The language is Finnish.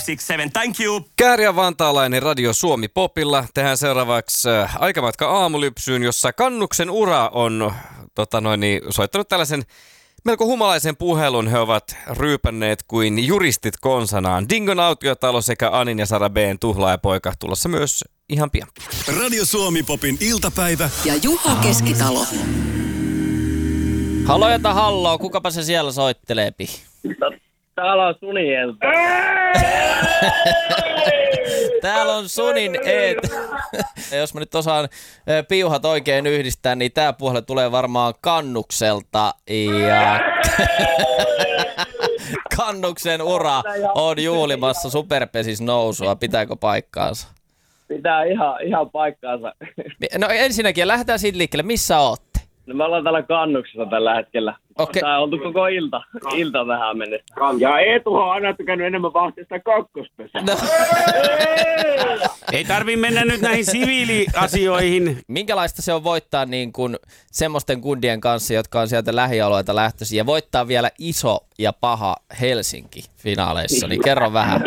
567. Thank you. Kääriä vantaalainen Radio Suomi Popilla. Tehdään seuraavaksi Aikamatka aamulypsyyn, jossa Kannuksen ura on soittanut tällaisen melko humalaisen puhelun. He ovat ryypänneet kuin juristit konsanaan. Dingon autiotalo sekä Anin ja Sara B:n tuhlaajapoika tulossa myös ihan pian. Radio Suomi Popin iltapäivä. Ja Juha Keskitalo. Halojata halloo, kukapa se siellä soitteleepi? Täällä on Sunielta. Täällä on Sunin Jos mä nyt osaan piuhat oikein yhdistää, niin tää puolelle tulee varmaan Kannukselta. Ja Kannuksen ura on juhlimassa superpesis nousua. Pitääkö paikkaansa? Pitää ihan paikkaansa. No ensinnäkin, lähdetään siitä liikkeelle. Missä ootte? No me ollaan täällä Kannuksessa tällä hetkellä. Okei. Tää on oltu koko ilta tähän mennessä. Ja Eetuhan on aina tykännyt enemmän vahtia sitä kakkospesää. No. Ei tarvi mennä nyt näihin siviiliasioihin. Minkälaista se on voittaa niin kuin semmoisten kundien kanssa, jotka on sieltä lähialueelta lähtöisiä, ja voittaa vielä iso ja paha Helsinki finaaleissa, niin kerro vähän.